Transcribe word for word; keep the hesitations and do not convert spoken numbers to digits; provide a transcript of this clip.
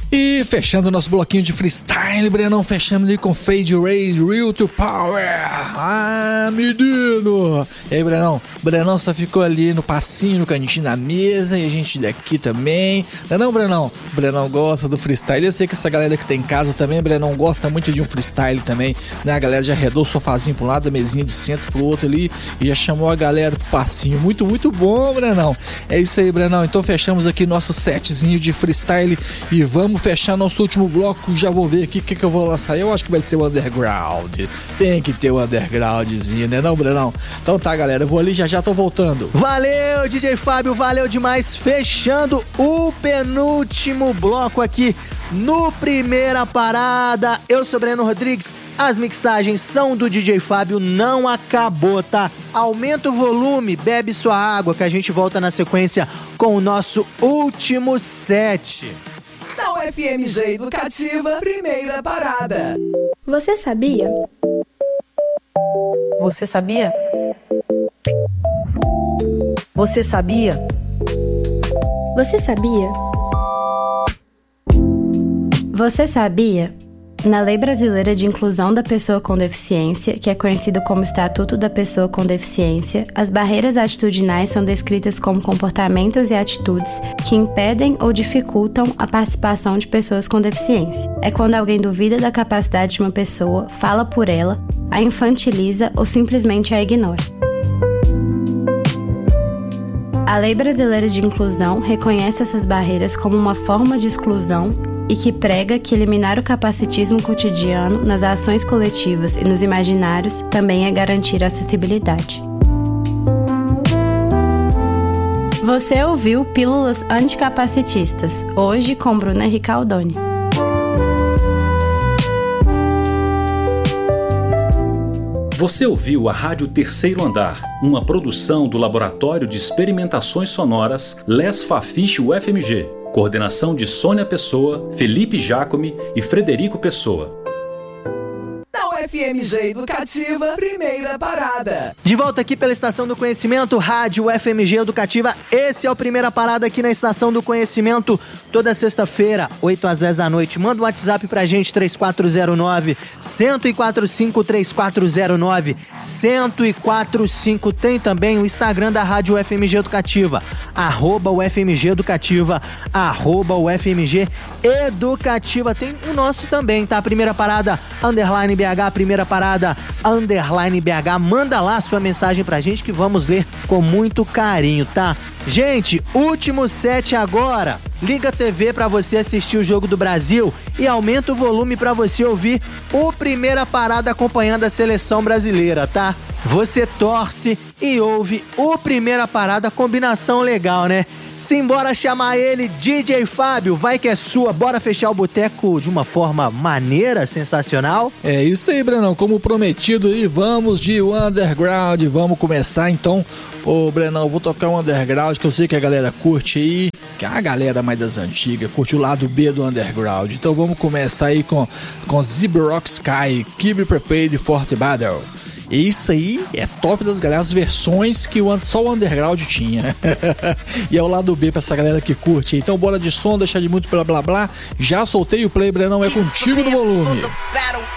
E fechando nosso bloquinho de freestyle, Brenão, fechamos ali com Fade Ray, Real to Power. Ah, menino! E aí, Brenão? Brenão só ficou ali no passinho, no cantinho da mesa, e a gente daqui também. Não é não, Brenão? Brenão gosta do freestyle. Eu sei que essa galera que tá em casa também, Brenão, gosta muito de um freestyle também, né? A galera já arredou o sofazinho pro lado, a mesinha de centro pro outro ali, e já chamou a galera pro passinho. Muito, muito bom, Brenão. É isso aí, Brenão. Então fechamos aqui nosso setzinho de freestyle e vamos fechar nosso último bloco. Já vou ver aqui o que, que eu vou lançar. Eu acho que vai ser o Underground. Tem que ter o Undergroundzinho, né não, Brenão? Então tá, galera, eu vou ali, já já tô voltando. Valeu, D J Fábio, valeu demais. Fechando o penúltimo bloco aqui no Primeira Parada. Eu sou Breno Rodrigues. As mixagens são do D J Fábio, não acabou, tá? Aumenta o volume, bebe sua água, que a gente volta na sequência com o nosso último set. Na U F M G Educativa, Primeira Parada. Você sabia? Você sabia? Você sabia? Você sabia? Você sabia? Na Lei Brasileira de Inclusão da Pessoa com Deficiência, que é conhecido como Estatuto da Pessoa com Deficiência, as barreiras atitudinais são descritas como comportamentos e atitudes que impedem ou dificultam a participação de pessoas com deficiência. É quando alguém duvida da capacidade de uma pessoa, fala por ela, a infantiliza ou simplesmente a ignora. A Lei Brasileira de Inclusão reconhece essas barreiras como uma forma de exclusão e que prega que eliminar o capacitismo cotidiano nas ações coletivas e nos imaginários também é garantir a acessibilidade. Você ouviu Pílulas Anticapacitistas, hoje com Bruna Ricaldoni. Você ouviu a Rádio Terceiro Andar, uma produção do Laboratório de Experimentações Sonoras Les Fafiche U F M G. Coordenação de Sônia Pessoa, Felipe Jacome e Frederico Pessoa. Na U F M G Educativa, Primeira Parada. De volta aqui pela Estação do Conhecimento, Rádio U F M G Educativa. Esse é o Primeira Parada aqui na Estação do Conhecimento, toda sexta-feira, oito às dez da noite. Manda um WhatsApp pra gente, três quatro zero nove, um zero quatro cinco, três quatro zero nove, um zero quatro cinco. Tem também o Instagram da Rádio U F M G Educativa, arroba U F M G Educativa, arroba U F M G Educativa. Tem o nosso também, tá? Primeira Parada, underline B H, Primeira Parada, underline B H. Manda lá sua mensagem pra gente que vamos ler com muito carinho, tá? Gente, último set agora. Liga a T V pra você assistir o Jogo do Brasil e aumenta o volume pra você ouvir o Primeira Parada acompanhando a seleção brasileira, tá? Você torce e ouve o Primeira Parada, combinação legal, né? Simbora chamar ele, D J Fábio, vai que é sua. Bora fechar o boteco de uma forma maneira, sensacional. É isso aí, Brenão, como prometido, e vamos de Underground, vamos começar então. Ô, Brenão, eu vou tocar um Underground que eu sei que a galera curte aí, que é a galera mais das antigas, curte o lado B do Underground. Então vamos começar aí com, com Zebra Rock Sky, Keep Prepared for the Battle. Isso aí é top das galera, as versões que o, só o Underground tinha. E é o lado B pra essa galera que curte. Então bora de som, deixar de muito blá blá blá. Já soltei o play, Brenão, é contigo no volume.